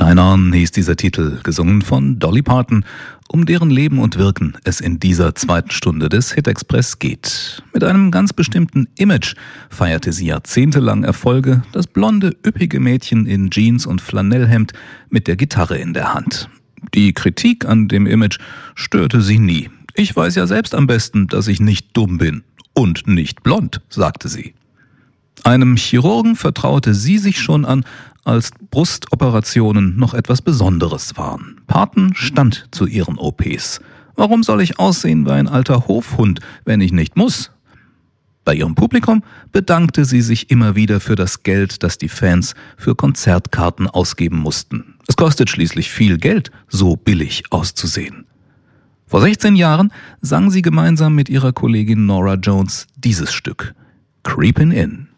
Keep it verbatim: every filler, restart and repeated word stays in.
Shine On hieß dieser Titel, gesungen von Dolly Parton, um deren Leben und Wirken es in dieser zweiten Stunde des Hit Express geht. Mit einem ganz bestimmten Image feierte sie jahrzehntelang Erfolge, das blonde, üppige Mädchen in Jeans und Flanellhemd mit der Gitarre in der Hand. Die Kritik an dem Image störte sie nie. Ich weiß ja selbst am besten, dass ich nicht dumm bin und nicht blond, sagte sie. Einem Chirurgen vertraute sie sich schon an, als Brustoperationen noch etwas Besonderes waren. Parton stand zu ihren O Ps. Warum soll ich aussehen wie ein alter Hofhund, wenn ich nicht muss? Bei ihrem Publikum bedankte sie sich immer wieder für das Geld, das die Fans für Konzertkarten ausgeben mussten. Es kostet schließlich viel Geld, so billig auszusehen. Vor sechzehn Jahren sang sie gemeinsam mit ihrer Kollegin Norah Jones dieses Stück, Creepin' In.